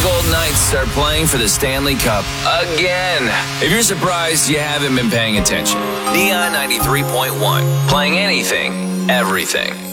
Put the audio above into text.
Golden Knights are playing for the Stanley Cup again. If you're surprised, you haven't been paying attention. Neon 93.1, playing anything, everything.